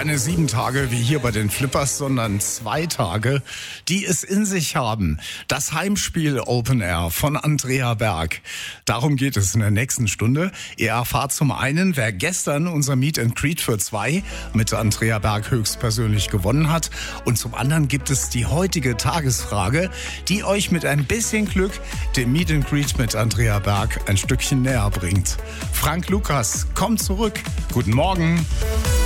Keine 7 Tage wie hier bei den Flippers, sondern 2 Tage, die es in sich haben. Das Heimspiel Open Air von Andrea Berg. Darum geht es in der nächsten Stunde. Ihr erfahrt zum einen, wer gestern unser Meet and Greet für 2 mit Andrea Berg höchstpersönlich gewonnen hat. Und zum anderen gibt es die heutige Tagesfrage, die euch mit ein bisschen Glück dem Meet and Greet mit Andrea Berg ein Stückchen näher bringt. Frank Lukas kommt zurück. Guten Morgen.